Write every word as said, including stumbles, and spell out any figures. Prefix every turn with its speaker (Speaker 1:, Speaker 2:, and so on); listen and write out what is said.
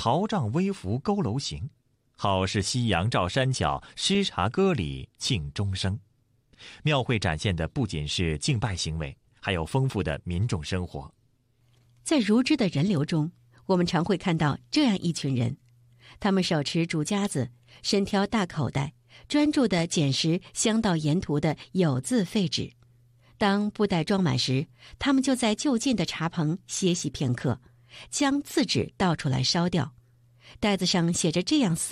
Speaker 1: 桃杖微拂佝偻行，好是夕阳照山脚，诗茶歌里磬钟声。庙会展现的不仅是敬拜行为，还有丰富的民众生活。
Speaker 2: 在如织的人流中，我们常会看到这样一群人，他们手持竹夹子，身挑大口袋，专注地捡拾乡道沿途的有字废纸。当布袋装满时，他们就在就近的茶棚歇息片刻，将字纸倒出来烧掉。袋子上写着这样四